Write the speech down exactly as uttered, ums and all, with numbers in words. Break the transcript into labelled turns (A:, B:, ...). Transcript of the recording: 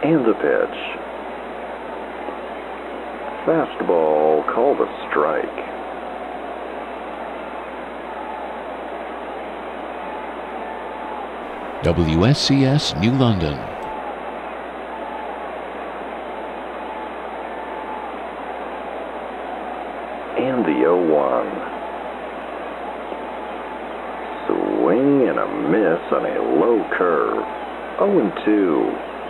A: And the pitch. Fastball, called a strike.
B: W S C S New London.
A: And the oh one. Swing and a miss on a low curve. oh and two.